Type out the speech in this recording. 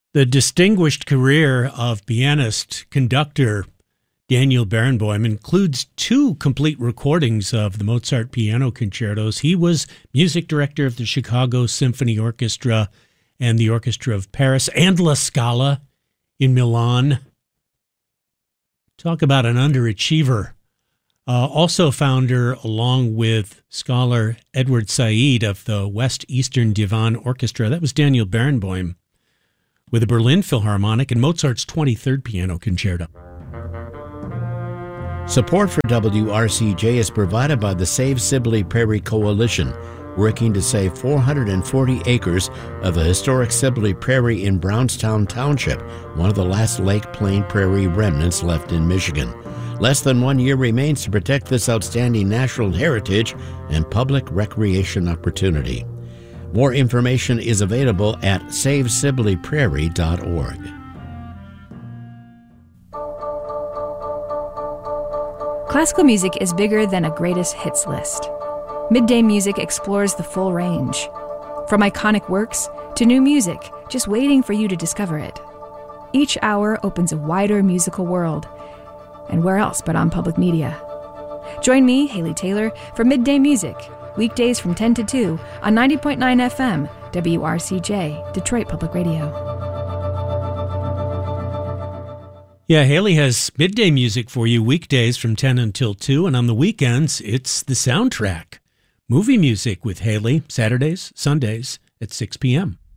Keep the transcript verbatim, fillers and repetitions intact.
The distinguished career of pianist, conductor Daniel Barenboim includes two complete recordings of the Mozart piano concertos. He was music director of the Chicago Symphony Orchestra and the Orchestra of Paris and La Scala in Milan. Talk about an underachiever. Uh, also founder, along with scholar Edward Said of the West Eastern Divan Orchestra. That was Daniel Barenboim with the Berlin Philharmonic and Mozart's twenty-third Piano Concerto. Support for W R C J is provided by the Save Sibley Prairie Coalition, working to save four hundred forty acres of the historic Sibley Prairie in Brownstown Township, one of the last Lake Plain Prairie remnants left in Michigan. Less than one year remains to protect this outstanding natural heritage and public recreation opportunity. More information is available at save sibley prairie dot org. Classical music is bigger than a greatest hits list. Midday Music explores the full range, from iconic works to new music, just waiting for you to discover it. Each hour opens a wider musical world, and where else but on public media? Join me, Haley Taylor, for Midday Music, weekdays from ten to two on ninety point nine F M, W R C J, Detroit Public Radio. Yeah, Haley has Midday Music for you weekdays from ten until two, and on the weekends, it's the soundtrack. Movie music with Haley, Saturdays, Sundays at six p.m.